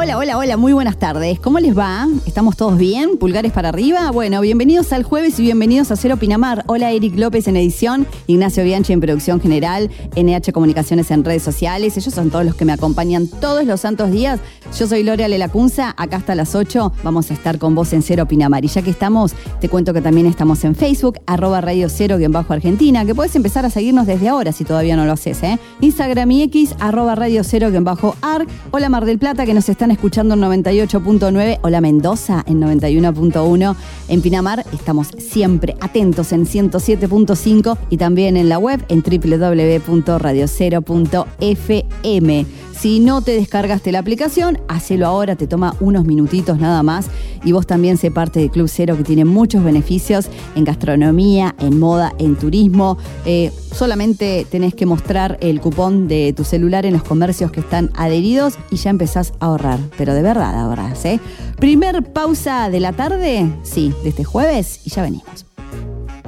Hola, muy buenas tardes. ¿Cómo les va? ¿Estamos todos bien? ¿Pulgares para arriba? Bueno, bienvenidos al jueves y bienvenidos a Cero Pinamar. Hola, Eric López en edición, Ignacio Bianchi en producción general, NH Comunicaciones en redes sociales. Ellos son todos los que me acompañan todos los santos días. Yo soy Lorea Lelacunza, acá hasta las 8 vamos a estar con vos en Cero Pinamar. Y ya que estamos, te cuento que también estamos en Facebook, @Radio Cero_Argentina, que puedes empezar a seguirnos desde ahora si todavía no lo haces, Instagram y X, @Radio Cero_Ar. Hola Mar del Plata, que nos están escuchando en 98.9. Hola Mendoza en 91.1. En Pinamar estamos siempre atentos en 107.5 y también en la web en www.radiocero.fm. Si no te descargaste la aplicación, hacelo ahora, te toma unos minutitos nada más. Y vos también sé parte de Club Cero, que tiene muchos beneficios en gastronomía, en moda, en turismo. Solamente tenés que mostrar el cupón de tu celular en los comercios que están adheridos y ya empezás a ahorrar. Pero de verdad ahorrás, Primer pausa de la tarde, sí, de este jueves, y ya venimos.